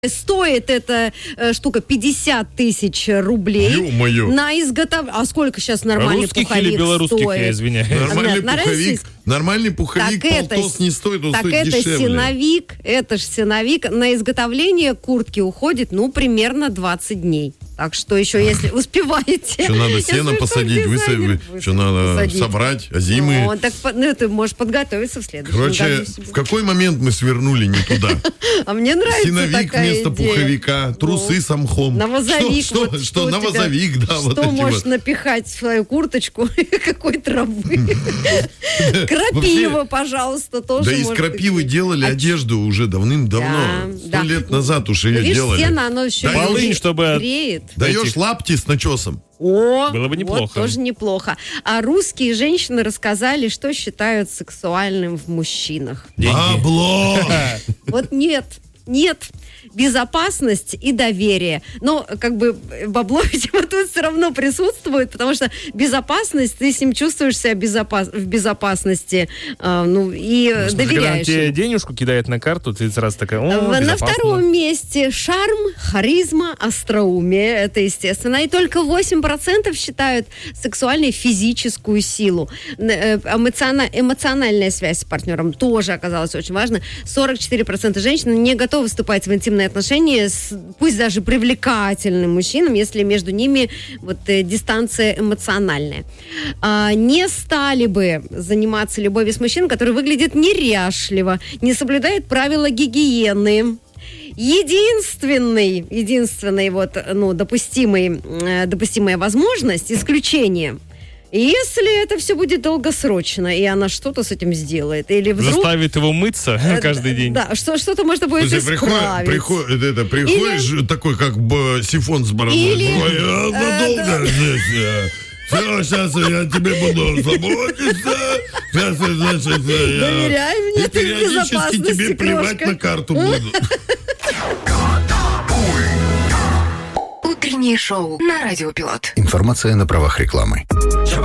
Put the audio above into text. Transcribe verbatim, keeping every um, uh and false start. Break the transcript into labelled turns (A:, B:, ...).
A: Стоит эта э, штука пятьдесят тысяч рублей.
B: Ё-моё.
A: На изготовление. А сколько сейчас нормальный
C: Русских
A: пуховик
C: или белорусских,
A: стоит?
C: я извиняюсь.
B: Нормальный
A: Нет, на
B: пуховик,
A: российск-
B: нормальный пуховик
A: Так это
B: полтос
A: с-
B: не стоит, он
A: так
B: стоит
A: это
B: дешевле.
A: сеновик, это ж сеновик. На изготовление куртки уходит, ну, примерно двадцать дней. Так что еще, если успеваете...
B: Что надо
A: если
B: сено
A: вы
B: посадить,
A: дизайнер,
B: высадить, что надо
A: посадить.
B: собрать, а зимы.
A: Ну, так, по- ну, ты можешь подготовиться в следующем
B: Короче,
A: году себе.
B: в какой момент мы свернули не туда?
A: А мне нравится
B: Синовик
A: такая
B: вместо
A: идея.
B: пуховика, трусы
A: Ну,
B: с мхом.
A: Навозовик.
B: Что,
A: вот
B: что, что,
A: у тебя-
B: навозовик, да, вот
A: Что
B: эти
A: можешь
B: вот.
A: напихать в свою курточку? Какой травы? Крапива, пожалуйста, тоже
B: Да из
A: может
B: крапивы
A: быть.
B: делали
A: А
B: одежду уже давным-давно.
A: Да,
B: Сто
A: да.
B: лет назад уж ее
A: Видишь,
B: делали.
A: сено, оно еще
B: Да,
C: Полынь,
A: гре-
C: чтобы-
A: греет.
B: Даешь
C: этих-
B: лапти с начесом.
A: О,
C: Было бы неплохо.
A: Вот тоже неплохо. А русские женщины рассказали, что считают сексуальным в мужчинах.
C: Деньги.
B: Бабло!
A: Вот нет, нет. Безопасность и доверие. Но как бы бабло, видимо, тут все равно присутствует, потому что безопасность, ты с ним чувствуешь себя безопас- в безопасности, э, ну, и
C: Потому что когда он
A: доверяешь
C: тебе
A: ему.
C: денежку кидает на карту, ты сразу такая, о,
A: В- На
C: безопасно.
A: втором месте шарм, харизма, остроумие. Это естественно. И только восемь процентов считают сексуальной физическую силу. Н- э, эмоциона- Эмоциональная связь с партнером тоже оказалась очень важна. сорок четыре процента женщин не готовы вступать в интимные отношения с, пусть даже привлекательным мужчинам, если между ними вот э, дистанция эмоциональная. А, не стали бы заниматься любовью с мужчиной, который выглядит неряшливо, не соблюдает правила гигиены. Единственный, единственный вот, ну, допустимый, э, допустимая возможность, исключение, если это все будет долгосрочно, и она что-то с этим сделает, или вдруг...
C: Заставит его мыться
A: э,
C: каждый день.
A: Да, что, что-то можно будет
B: Слушай, приходит,
A: исправить.
B: приходит, это, приходишь такой, как бы сифон с бородой.
A: Или-
B: Ой, а надолго здесь. Все, сейчас я тебе буду заботиться. Сейчас, значит, я...
A: Доверяй мне,
B: И
A: ты в
B: периодически
A: безопасности,
B: тебе плевать
A: крошка.
B: на карту буду.
D: Утреннее шоу на Радио Пилот.
E: Информация на правах рекламы.